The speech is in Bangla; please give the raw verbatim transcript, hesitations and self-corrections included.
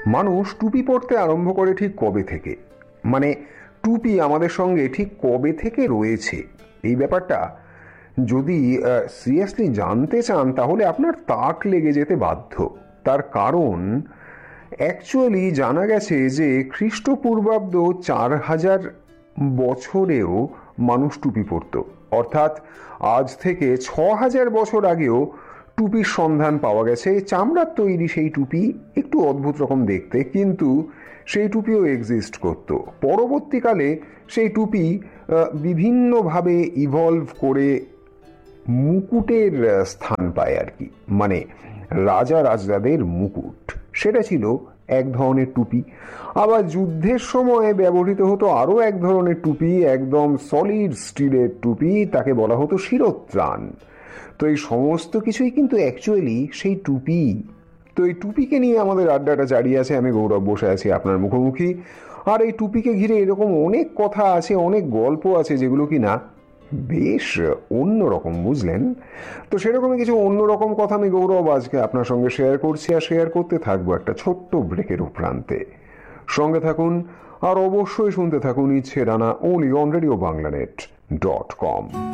মানুষ টুপি পরতে আরম্ভ করে ঠিক কবে থেকে, মানে টুপি আমাদের সঙ্গে ঠিক কবে থেকে রয়েছে, এই ব্যাপারটা যদি সিরিয়াসলি জানতে চান তাহলে আপনার তাক লেগে যেতে বাধ্য। তার কারণ অ্যাকচুয়ালি জানা গেছে যে খ্রিস্টপূর্বাব্দ চার হাজার বছরেও মানুষ টুপি পরত, অর্থাৎ আজ থেকে ছ হাজার বছর আগেও টুপির সন্ধান পাওয়া গেছে। চামড়ার তৈরি সেই টুপি, একটু অদ্ভুত রকম দেখতে, কিন্তু সেই টুপিও এক্সিস্ট করত। পরবর্তীকালে সেই টুপি বিভিন্নভাবে ইভলভ করে মুকুটের স্থান পায় আর কি, মানে রাজা রাজরাদের মুকুট, সেটা ছিল এক ধরনের টুপি। আবার যুদ্ধের সময় ব্যবহৃত হতো আরও এক ধরনের টুপি, একদম সলিড স্টিলের টুপি, তাকে বলা হতো শিরস্ত্রাণ। তো এই সমস্ত কিছুই কিন্তু অ্যাকচুয়ালি সেই টুপি। তো এই টুপিকে নিয়ে আমাদের আড্ডাটা জারি আছে। আমি গৌরব বসে আছি আপনার মুখোমুখি, আর এই টুপিকে ঘিরে এরকম অনেক কথা আছে, অনেক গল্প আছে যেগুলো কি না বেশ অন্যরকম, বুঝলেন? তো সেরকমই কিছু অন্যরকম কথা আমি গৌরব আজকে আপনার সঙ্গে শেয়ার করছি, আর শেয়ার করতে থাকবো একটা ছোট্ট ব্রেকের উপরান্তে। সঙ্গে থাকুন আর অবশ্যই শুনতে থাকুন ইচ্ছে Rana, only on radio Bangla net dot com.